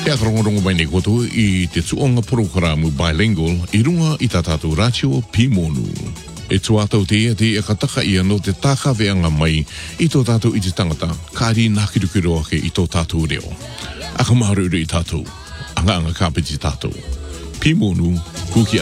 Pea karongorongo mai nei koto I te tuonga programa bilingual I runga I tā tātou ratio Pimonu. E tuatau te ia te kataka ia no te tākaweanga mai I tō tātou I te tangata, kāri nākirukiro ake I tō tātou reo. Aka maurure I tātou, anga kāpiti tātou. Pimonu, kuki